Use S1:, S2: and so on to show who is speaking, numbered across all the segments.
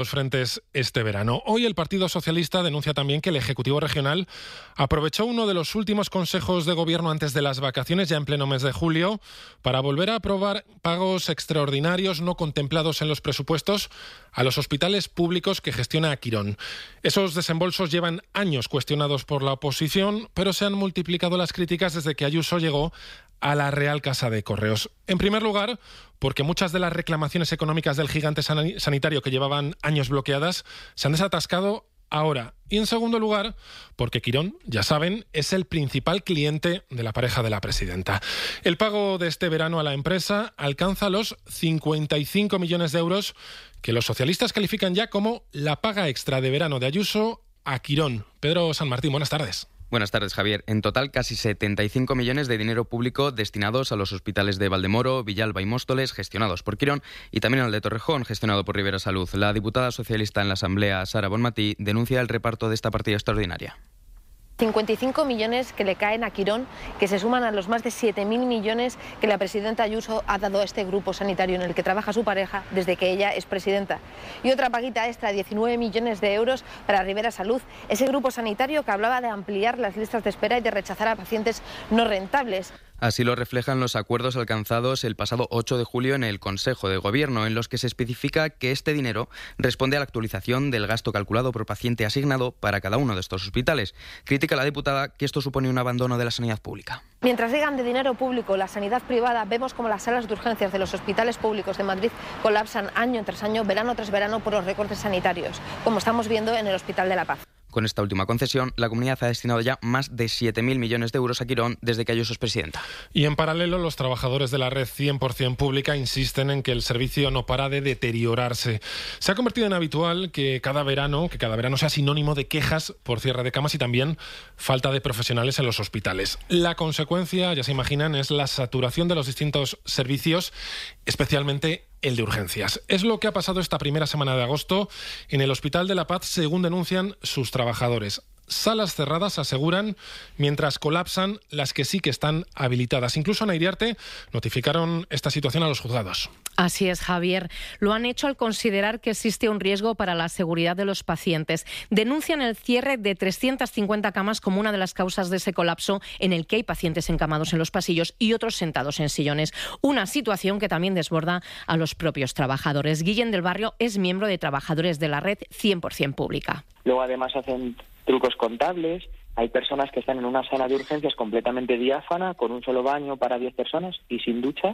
S1: los frentes este verano. Hoy el Partido Socialista denuncia también que el Ejecutivo Regional aprovechó uno de los últimos consejos de gobierno antes de las vacaciones, ya en pleno mes de julio, para volver a aprobar pagos extraordinarios no contemplados en los presupuestos a los hospitales públicos que gestiona Quirón. Esos desembolsos llevan años cuestionados por la oposición, pero se han multiplicado las críticas desde que Ayuso llegó a la Real Casa de Correos. En primer lugar, porque muchas de las reclamaciones económicas del gigante sanitario que llevaban años bloqueadas se han desatascado ahora. Y en segundo lugar, porque Quirón, ya saben, es el principal cliente de la pareja de la presidenta. El pago de este verano a la empresa alcanza los 55 millones de euros que los socialistas califican ya como la paga extra de verano de Ayuso a Quirón. Pedro San Martín, buenas tardes.
S2: Buenas tardes, Javier. En total, casi 75 millones de dinero público destinados a los hospitales de Valdemoro, Villalba y Móstoles, gestionados por Quirón, y también al de Torrejón, gestionado por Rivera Salud. La diputada socialista en la Asamblea, Sara Bonmatí, denuncia el reparto de esta partida extraordinaria.
S3: 55 millones que le caen a Quirón, que se suman a los más de 7.000 millones que la presidenta Ayuso ha dado a este grupo sanitario en el que trabaja su pareja desde que ella es presidenta. Y otra paguita extra, 19 millones de euros para Rivera Salud, ese grupo sanitario que hablaba de ampliar las listas de espera y de rechazar a pacientes no rentables.
S2: Así lo reflejan los acuerdos alcanzados el pasado 8 de julio en el Consejo de Gobierno, en los que se especifica que este dinero responde a la actualización del gasto calculado por paciente asignado para cada uno de estos hospitales. Critica la diputada que esto supone un abandono de la sanidad pública.
S3: Mientras llegan de dinero público la sanidad privada, vemos como las salas de urgencias de los hospitales públicos de Madrid colapsan año tras año, verano tras verano, por los recortes sanitarios, como estamos viendo en el Hospital de la Paz.
S2: Con esta última concesión, la comunidad ha destinado ya más de 7.000 millones de euros a Quirón desde que Ayuso es presidenta.
S1: Y en paralelo, los trabajadores de la red 100% pública insisten en que el servicio no para de deteriorarse. Se ha convertido en habitual que cada verano sea sinónimo de quejas por cierre de camas y también falta de profesionales en los hospitales. La consecuencia, ya se imaginan, es la saturación de los distintos servicios, especialmente el de urgencias. Es lo que ha pasado esta primera semana de agosto en el Hospital de la Paz, según denuncian sus trabajadores. Salas cerradas, aseguran, mientras colapsan las que sí que están habilitadas. Incluso en Iriarte notificaron esta situación a los juzgados.
S4: Así es, Javier. Lo han hecho al considerar que existe un riesgo para la seguridad de los pacientes. Denuncian el cierre de 350 camas como una de las causas de ese colapso, en el que hay pacientes encamados en los pasillos y otros sentados en sillones. Una situación que también desborda a los propios trabajadores. Guillén del Barrio es miembro de trabajadores de la red 100% pública.
S5: Luego además hacen trucos contables. Hay personas que están en una sala de urgencias completamente diáfana, con un solo baño para 10 personas y sin ducha,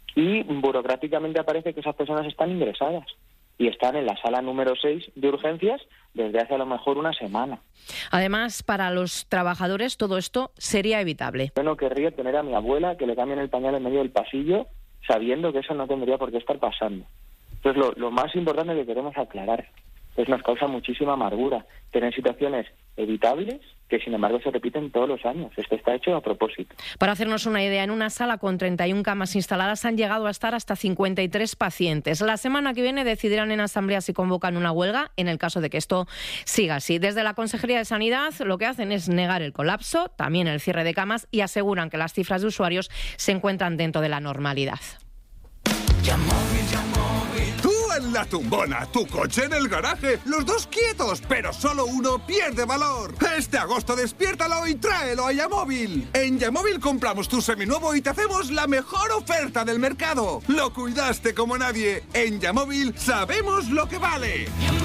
S5: y burocráticamente aparece que esas personas están ingresadas y están en la sala número 6 de urgencias desde hace a lo mejor una semana.
S4: Además, para los trabajadores todo esto sería evitable.
S5: Yo no querría tener a mi abuela que le cambien el pañal en medio del pasillo sabiendo que eso no tendría por qué estar pasando. Entonces lo más importante que queremos aclarar es nos causa muchísima amargura tener situaciones evitables que sin embargo se repiten todos los años. Esto está hecho a propósito.
S4: Para hacernos una idea, en una sala con 31 camas instaladas han llegado a estar hasta 53 pacientes. La semana que viene decidirán en asamblea si convocan una huelga en el caso de que esto siga así. Desde la Consejería de Sanidad lo que hacen es negar el colapso, también el cierre de camas, y aseguran que las cifras de usuarios se encuentran dentro de la normalidad.
S6: Tú en la tumbona, tu coche en el garaje, los dos quietos, pero solo uno pierde valor. Este agosto despiértalo y tráelo a Yamóvil. En Yamóvil compramos tu seminuevo y te hacemos la mejor oferta del mercado. Lo cuidaste como nadie. En Yamóvil sabemos lo que vale.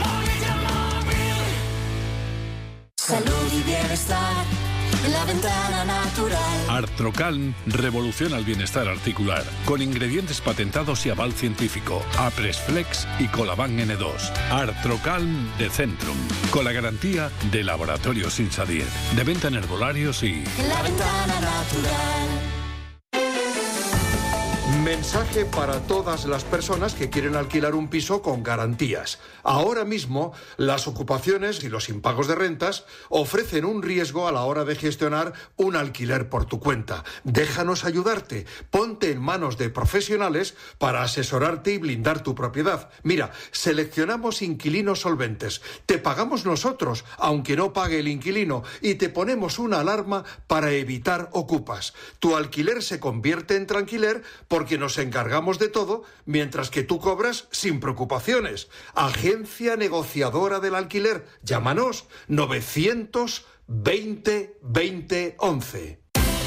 S7: Salud y bienestar en la ventana natural.
S8: Artrocalm revoluciona el bienestar articular con ingredientes patentados y aval científico. Apresflex y Colaban N2. Artrocalm de Centrum, con la garantía de Laboratorios Insadier. De venta en herbolarios y
S7: En la ventana natural.
S9: Mensaje para todas las personas que quieren alquilar un piso con garantías. Ahora mismo, las ocupaciones y los impagos de rentas ofrecen un riesgo a la hora de gestionar un alquiler por tu cuenta. Déjanos ayudarte. Ponte en manos de profesionales para asesorarte y blindar tu propiedad. Mira, seleccionamos inquilinos solventes. Te pagamos nosotros, aunque no pague el inquilino, y te ponemos una alarma para evitar ocupas. Tu alquiler se convierte en tranquiler porque que nos encargamos de todo mientras que tú cobras sin preocupaciones. Agencia Negociadora del Alquiler. Llámanos 920 20 11.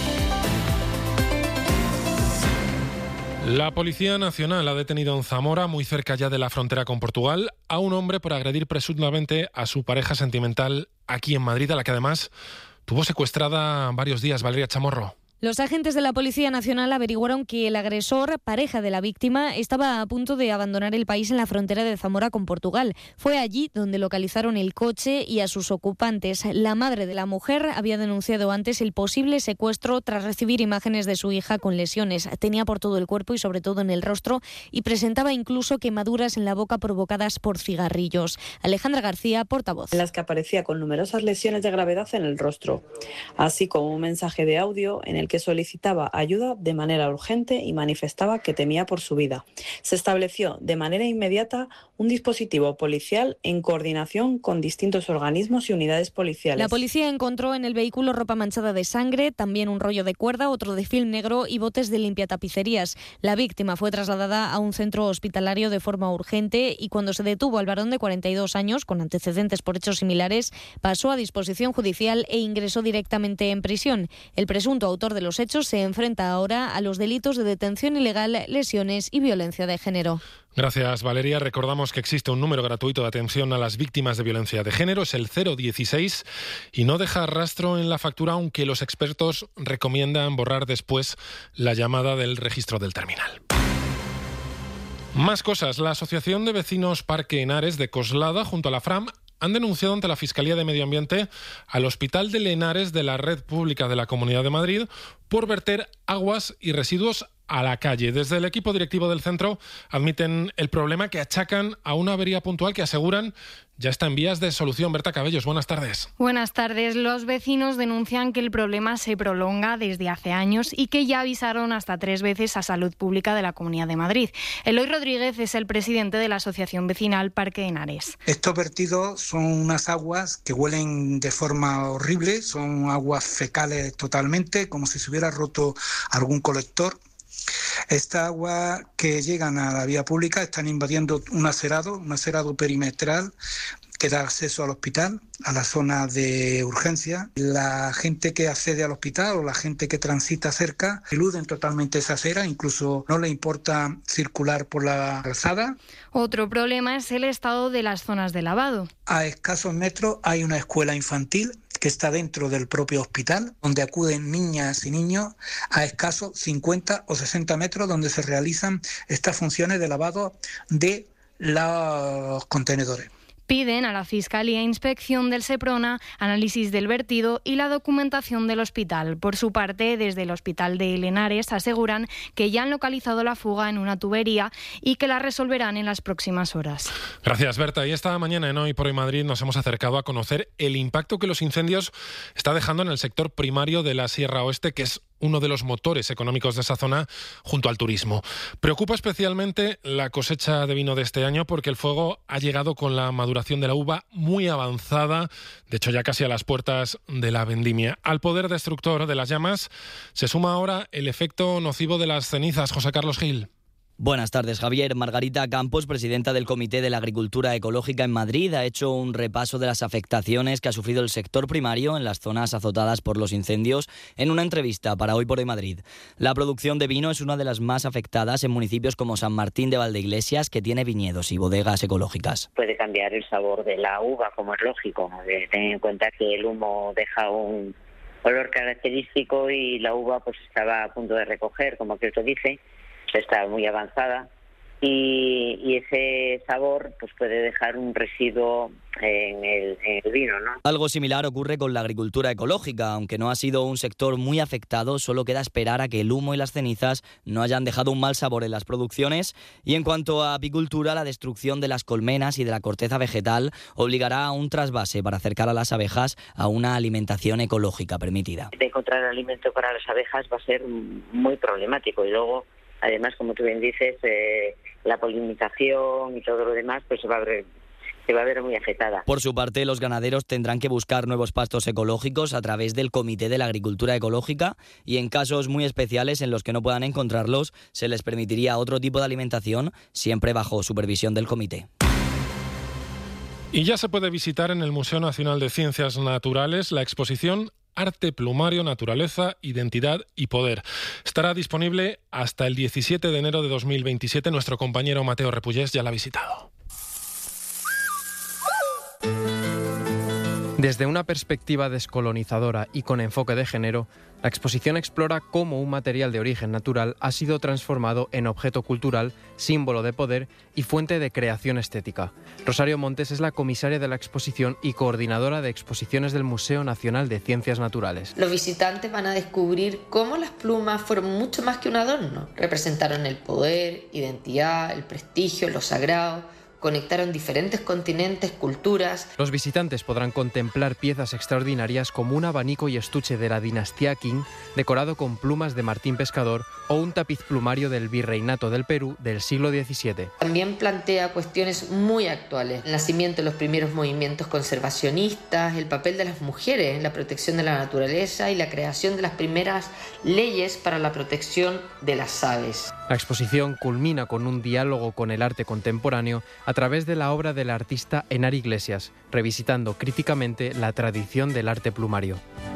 S1: La Policía Nacional ha detenido en Zamora, muy cerca ya de la frontera con Portugal, a un hombre por agredir presuntamente a su pareja sentimental aquí en Madrid, a la que además tuvo secuestrada varios días. Valeria Chamorro.
S10: Los agentes de la Policía Nacional averiguaron que el agresor, pareja de la víctima, estaba a punto de abandonar el país en la frontera de Zamora con Portugal. Fue allí donde localizaron el coche y a sus ocupantes. La madre de la mujer había denunciado antes el posible secuestro tras recibir imágenes de su hija con lesiones. Tenía por todo el cuerpo y sobre todo en el rostro y presentaba incluso quemaduras en la boca provocadas por cigarrillos. Alejandra García, portavoz.
S11: En las que aparecía con numerosas lesiones de gravedad en el rostro, así como un mensaje de audio en el que solicitaba ayuda de manera urgente y manifestaba que temía por su vida. Se estableció de manera inmediata un dispositivo policial en coordinación con distintos organismos y unidades policiales.
S10: La policía encontró en el vehículo ropa manchada de sangre, también un rollo de cuerda, otro de film negro y botes de limpiatapicerías. La víctima fue trasladada a un centro hospitalario de forma urgente y cuando se detuvo al varón de 42 años, con antecedentes por hechos similares, pasó a disposición judicial e ingresó directamente en prisión. El presunto autor de los hechos se enfrenta ahora a los delitos de detención ilegal, lesiones y violencia de género.
S1: Gracias, Valeria. Recordamos que existe un número gratuito de atención a las víctimas de violencia de género, es el 016, y no deja rastro en la factura, aunque los expertos recomiendan borrar después la llamada del registro del terminal. Más cosas. La Asociación de Vecinos Parque Henares de Coslada, junto a la FRAM, han denunciado ante la Fiscalía de Medio Ambiente al Hospital de Henares de la Red Pública de la Comunidad de Madrid por verter aguas y residuos a la calle. Desde el equipo directivo del centro admiten el problema que achacan a una avería puntual que aseguran ya está en vías de solución. Berta Cabellos, buenas tardes.
S12: Buenas tardes. Los vecinos denuncian que el problema se prolonga desde hace años y que ya avisaron hasta 3 veces a Salud Pública de la Comunidad de Madrid. Eloy Rodríguez es el presidente de la Asociación Vecinal Parque Henares.
S13: Estos vertidos son unas aguas que huelen de forma horrible, son aguas fecales totalmente, como si se hubiera roto algún colector. Esta agua que llegan a la vía pública están invadiendo un acerado perimetral que da acceso al hospital, a la zona de urgencia. La gente que accede al hospital o la gente que transita cerca eluden totalmente esa acera, incluso no le importa circular por la calzada.
S12: Otro problema es el estado de las zonas de lavado.
S13: A escasos metros hay una escuela infantil que está dentro del propio hospital, donde acuden niñas y niños a escasos 50 o 60 metros, donde se realizan estas funciones de lavado de los contenedores.
S12: Piden a la Fiscalía inspección del Seprona, análisis del vertido y la documentación del hospital. Por su parte, desde el Hospital de Henares aseguran que ya han localizado la fuga en una tubería y que la resolverán en las próximas horas.
S1: Gracias, Berta. Y esta mañana en Hoy por Hoy Madrid nos hemos acercado a conocer el impacto que los incendios está dejando en el sector primario de la Sierra Oeste, que es uno de los motores económicos de esa zona junto al turismo. Preocupa especialmente la cosecha de vino de este año porque el fuego ha llegado con la maduración de la uva muy avanzada, de hecho ya casi a las puertas de la vendimia. Al poder destructor de las llamas se suma ahora el efecto nocivo de las cenizas. José Carlos Gil.
S14: Buenas tardes, Javier. Margarita Campos, presidenta del Comité de la Agricultura Ecológica en Madrid, ha hecho un repaso de las afectaciones que ha sufrido el sector primario en las zonas azotadas por los incendios en una entrevista para Hoy por Hoy Madrid. La producción de vino es una de las más afectadas en municipios como San Martín de Valdeiglesias, que tiene viñedos y bodegas ecológicas.
S15: Puede cambiar el sabor de la uva, como es lógico. Ten en cuenta que el humo deja un olor característico y la uva pues estaba a punto de recoger, como que se dice. Está muy avanzada y ese sabor pues puede dejar un residuo en el vino, ¿no?
S14: Algo similar ocurre con la agricultura ecológica. Aunque no ha sido un sector muy afectado, solo queda esperar a que el humo y las cenizas no hayan dejado un mal sabor en las producciones. Y en cuanto a apicultura, la destrucción de las colmenas y de la corteza vegetal obligará a un trasvase para acercar a las abejas a una alimentación ecológica permitida.
S15: De encontrar alimento para las abejas va a ser muy problemático y luego, además, como tú bien dices, la polinización y todo lo demás, pues se va a ver se va a ver muy afectada.
S14: Por su parte, los ganaderos tendrán que buscar nuevos pastos ecológicos a través del Comité de la Agricultura Ecológica y en casos muy especiales en los que no puedan encontrarlos, se les permitiría otro tipo de alimentación, siempre bajo supervisión del comité.
S1: Y ya se puede visitar en el Museo Nacional de Ciencias Naturales la exposición Arte, Plumario, Naturaleza, Identidad y Poder. Estará disponible hasta el 17 de enero de 2027. Nuestro compañero Mateo Repullés ya la ha visitado.
S16: Desde una perspectiva descolonizadora y con enfoque de género, la exposición explora cómo un material de origen natural ha sido transformado en objeto cultural, símbolo de poder y fuente de creación estética. Rosario Montes es la comisaria de la exposición y coordinadora de exposiciones del Museo Nacional de Ciencias Naturales.
S17: Los visitantes van a descubrir cómo las plumas fueron mucho más que un adorno. Representaron el poder, identidad, el prestigio, lo sagrado. Conectaron diferentes continentes, culturas.
S16: Los visitantes podrán contemplar piezas extraordinarias como un abanico y estuche de la dinastía Qing, decorado con plumas de Martín Pescador, o un tapiz plumario del Virreinato del Perú del siglo XVII.
S17: También plantea cuestiones muy actuales: el nacimiento de los primeros movimientos conservacionistas, el papel de las mujeres en la protección de la naturaleza y la creación de las primeras leyes para la protección de las aves.
S16: La exposición culmina con un diálogo con el arte contemporáneo a través de la obra del artista Henar Iglesias, revisitando críticamente la tradición del arte plumario.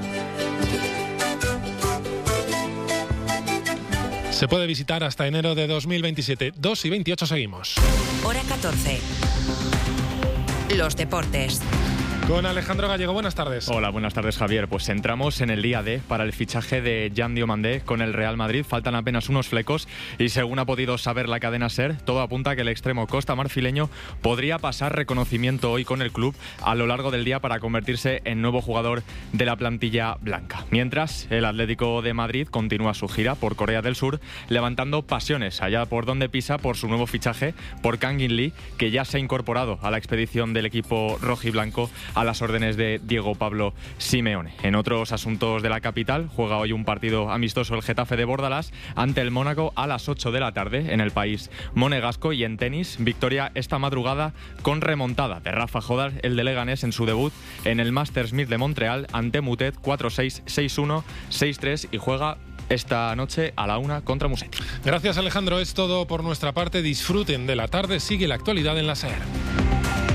S1: Se puede visitar hasta enero de 2027. 2:28 seguimos.
S18: Hora 14. Los deportes.
S1: Con Alejandro Gallego, buenas tardes.
S19: Hola, buenas tardes, Javier. Pues entramos en el día D para el fichaje de Jan Diomandé con el Real Madrid. Faltan apenas unos flecos y según ha podido saber la cadena SER, todo apunta a que el extremo costamarfileño podría pasar reconocimiento hoy con el club a lo largo del día para convertirse en nuevo jugador de la plantilla blanca. Mientras, el Atlético de Madrid continúa su gira por Corea del Sur, levantando pasiones allá por donde pisa por su nuevo fichaje por Kang In Lee, que ya se ha incorporado a la expedición del equipo rojiblanco a las órdenes de Diego Pablo Simeone. En otros asuntos de la capital, juega hoy un partido amistoso el Getafe de Bordalás ante el Mónaco a las 8 de la tarde en el país monegasco. Y en tenis, victoria esta madrugada con remontada de Rafa Jodar, el de Leganés, en su debut en el Masters 1000 de Montreal ante Mutet 4-6, 6-1, 6-3 y juega esta noche a la 1 contra Musetti.
S1: Gracias, Alejandro. Es todo por nuestra parte. Disfruten de la tarde. Sigue la actualidad en la SER.